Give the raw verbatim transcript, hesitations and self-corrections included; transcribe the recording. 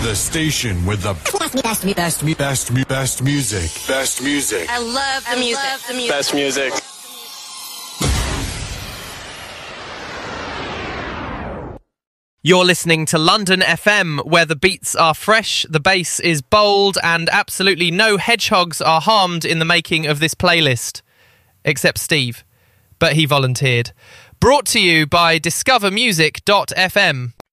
The station with the best, best, best, best, best music. Best music. I love the I music. love the music. Best music. You're listening to London F M, where the beats are fresh, the bass is bold, and absolutely no hedgehogs are harmed in the making of this playlist. Except Steve. But he volunteered. Brought to you by discover music dot f m.